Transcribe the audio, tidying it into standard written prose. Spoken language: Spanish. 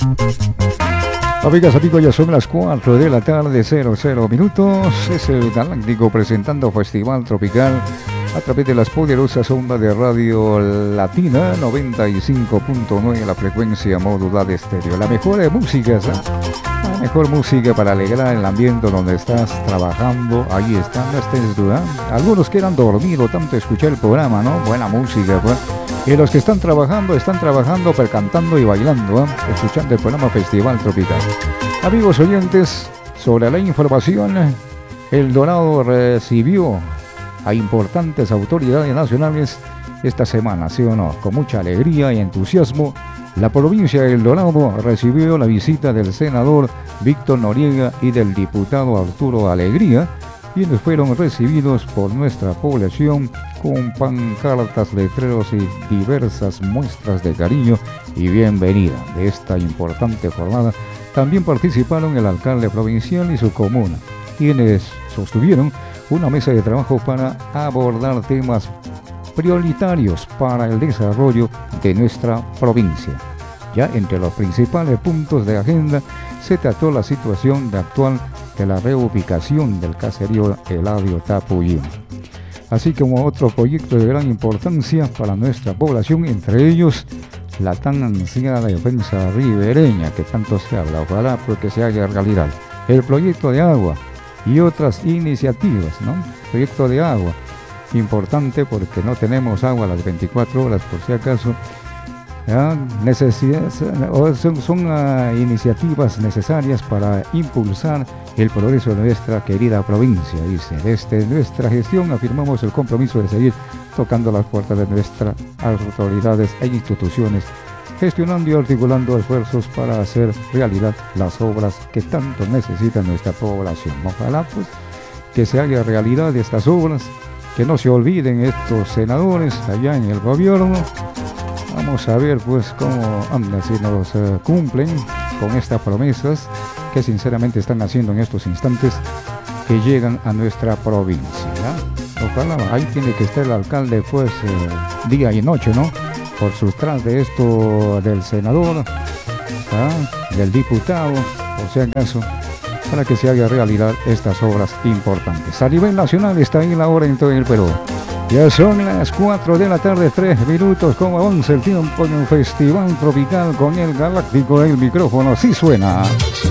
Amigas, amigos, ya son las 4 de la tarde, 00 minutos. Es el Galáctico presentando Festival Tropical a través de las poderosas ondas de Radio Latina 95.9, la frecuencia modulada estéreo. La mejor música, ¿sabes? La mejor música para alegrar el ambiente donde estás trabajando. Ahí está, no estés dudando. Algunos quieran dormir o tanto escuchar el programa, ¿no? Buena música, pues. Y los que están trabajando, pero cantando y bailando, escuchando el programa Festival Tropical. Amigos oyentes, sobre la información, El Dorado recibió a importantes autoridades nacionales esta semana, ¿sí o no? Con mucha alegría y entusiasmo, la provincia de El Dorado recibió la visita del senador Víctor Noriega y del diputado Arturo Alegría, quienes fueron recibidos por nuestra población con pancartas, letreros y diversas muestras de cariño y bienvenida de esta importante jornada. También participaron el alcalde provincial y su comuna, quienes sostuvieron una mesa de trabajo para abordar temas prioritarios para el desarrollo de nuestra provincia. Ya entre los principales puntos de agenda se trató la situación actual de la reubicación del caserío Eladio Tapuyín, así como otro proyecto de gran importancia para nuestra población, entre ellos la tan ansiada defensa ribereña que tanto se habla. Ojalá porque se haga realidad el proyecto de agua y otras iniciativas, ¿no? Proyecto de agua, importante porque no tenemos agua a las 24 horas, por si acaso. Son iniciativas necesarias para impulsar el progreso de nuestra querida provincia. Dice, desde nuestra gestión afirmamos el compromiso de seguir tocando las puertas de nuestras autoridades e instituciones, gestionando y articulando esfuerzos para hacer realidad las obras que tanto necesita nuestra población. Ojalá pues que se haga realidad estas obras, que no se olviden estos senadores allá en el gobierno. Vamos a ver pues cómo andan, si nos cumplen con estas promesas que sinceramente están haciendo en estos instantes que llegan a nuestra provincia, ¿ya? Ojalá, ahí tiene que estar el alcalde pues día y noche, ¿no? Por detrás de esto del senador, del diputado, por si acaso, para que se haga realidad estas obras importantes. A nivel nacional está ahí la hora en todo el Perú. Ya son las 4 de la tarde, 3 minutos, como 11 el tiempo en el Festival Tropical con el Galáctico. El micrófono sí suena.